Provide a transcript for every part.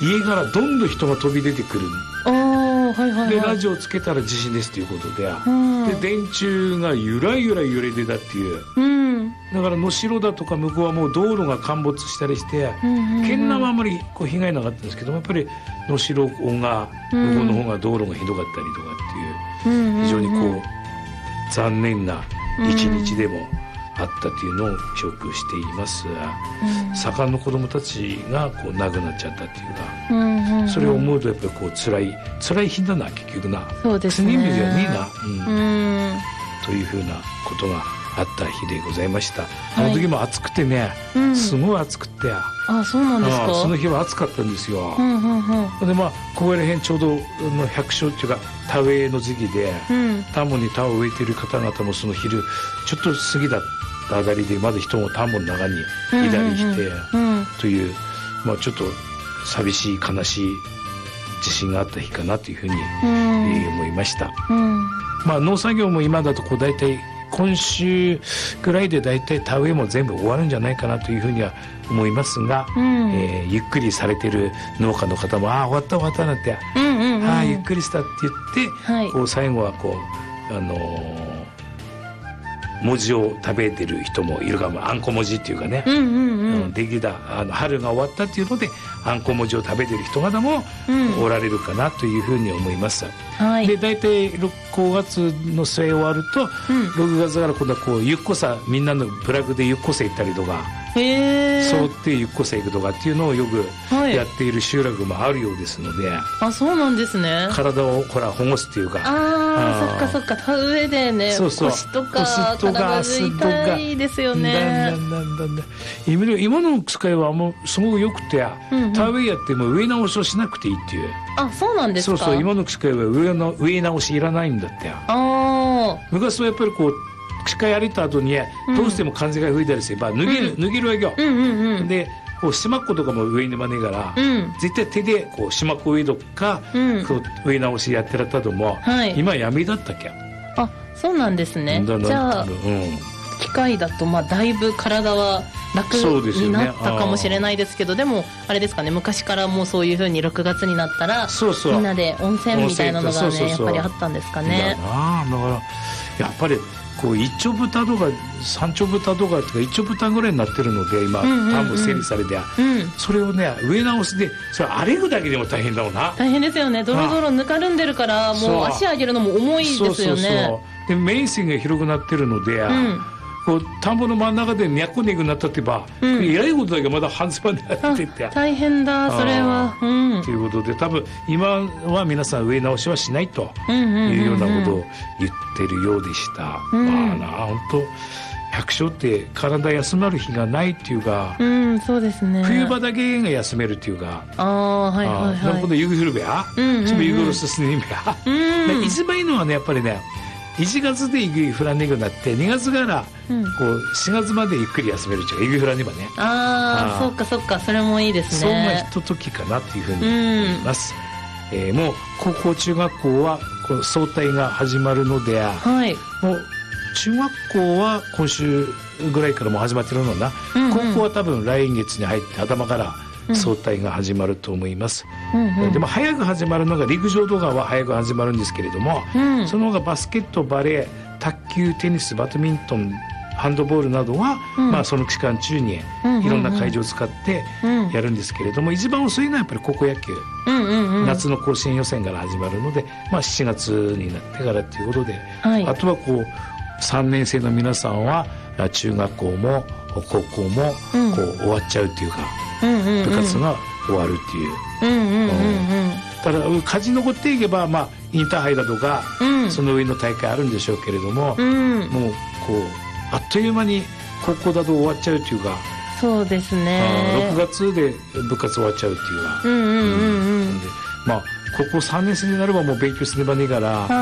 家からどんどん人が飛び出てくる。 はいはいはい、 でラジオをつけたら地震ですということで、で電柱がゆらゆら揺れてたっていう、だから能代だとか向こうはもう道路が陥没したりして、県南はあまりこう被害なかったんですけども、やっぱり能代が向こうの方が道路がひどかったりとかっていう、非常にこう残念な一日でもあったというのを記憶しています。盛んの子供たちがこう亡くなっちゃったっていうか、それを思うとやっぱりこう辛い日だな結局な。 そうですね。 苦にじゃねえな、というふうなことがあった日でございました。あの時も暑くてね、すごい暑くて。 そうなんですか。 その日は暑かったんですよ。でここら辺ちょうど百姓っていうか田植えの時期で、田んぼに田を植えている方々もその昼ちょっと過ぎだったあたりでまだ人も田んぼの中にいたりして、という、ちょっと寂しい悲しい地震があった日かなというふうに、思いました。農作業も今だとこう大体今週ぐらいで大体田植えも全部終わるんじゃないかなというふうには思いますが、ゆっくりされてる農家の方も終わった終わったなんて、ゆっくりしたって言って、こう最後はこう文字を食べてる人もいるかも。あんこ文字っていうかね、できた春が終わったっていうのであんこ文字を食べてる人方もおられるかなというふうに思います。で大体5月の末終わると、6月から今度はこうゆっこさみんなのプラグでゆっこさ行ったりとか、そうってゆっこさ行くとかっていうのをよくやっている集落もあるようですので、 そうなんですね。 体をほぐすっていうか、 そっかそっか、田植えでね、腰とか体が痛いですよね。 今の使いはもうすごくよくて、田植えやっても植え直しをしなくていいっていう。 そうなんですか。 そう今の使いは植え直しいらないんだって。昔はやっぱりこう機械やれた後にどうしても風が吹いたりすれば脱げるわけよ。でこうしまっことかも上にまねえから、絶対手でこうしまっこ植えとか、こう植え直しやってらったとも、今やめだったっけ。 そうなんですね。じゃあ、機械だとだいぶ体は楽になったかもしれないですけど、でもあれですかね、昔からもうそういうふうに6月になったらみんなで温泉みたいなのがねやっぱりあったんですかね。 だからやっぱりこう一丁豚とか三丁豚とか一丁豚ぐらいになってるので今田んぼ整理されて、それをね植え直しでそれ荒れるだけでも大変だろうな。 大変ですよね。ドロドロぬかるんでるからもう足上げるのも重いですよね。 で面積が広くなってるので、こう田んぼの真ん中でにゃっこにくなったってば、えらいことだけどまだ半スパンでやってて大変だそれは。 ということで多分今は皆さん植え直しはしないというようなことを言ってるようでした。本当百姓って体休まる日がないっていうか、 そうですね。 冬場だけが休めるっていうか、 なるほど雪降るべや、雪降るすすにべや。一番いいのはねやっぱりね。1月で雪降らねくなって2月からこう4月までゆっくり休めるっていうか雪降らねばね。 そっかそっか、それもいいですね。 そんなひとときかなというふうに思います。もう高校中学校はこの早退が始まるので、もう中学校は今週ぐらいからもう始まってるのな、高校は多分来月に入って頭から早退が始まると思います。でも早く始まるのが陸上とかは早く始まるんですけれども、その他バスケット、バレー、卓球、テニス、バドミントン、ハンドボールなどは、その期間中にいろんな会場を使ってやるんですけれども、一番遅いのはやっぱり高校野球、夏の甲子園予選から始まるので、7月になってからということで、あとはこう3年生の皆さんは中学校も高校もこう終わっちゃうっていうか、部活が終わるっていう。ただ勝ち残っていけば、インターハイだとか、その上の大会あるんでしょうけれども、もうこうあっという間に高校だと終わっちゃうっていうか。 そうですね。 6月で部活終わっちゃうっていうか。高校3年生になればもう勉強すればねえから。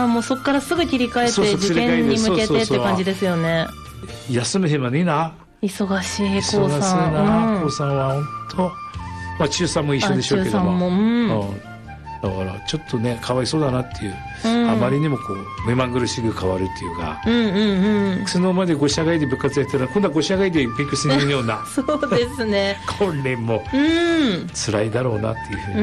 もうそこからすぐ切り替えて受験に向けてって感じですよね。 休む暇ねえな。 忙しい高3。 高3は本当、中3も一緒でしょうけども、だからちょっとねかわいそうだなっていう、あまりにもこう目まぐるしく変わるっていうか、そのまで5社外で部活やってたら今度は5社外で勉強するようなそうですね。 これも辛いだろうなっていうふうに